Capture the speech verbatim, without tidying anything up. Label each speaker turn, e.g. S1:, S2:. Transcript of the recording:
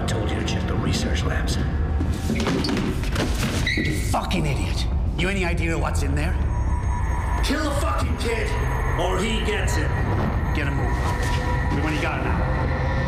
S1: I told you to check the research labs.
S2: Fucking idiot. You any idea what's in there?
S1: Kill the fucking kid, or he gets it.
S2: Get a move. When you got it now.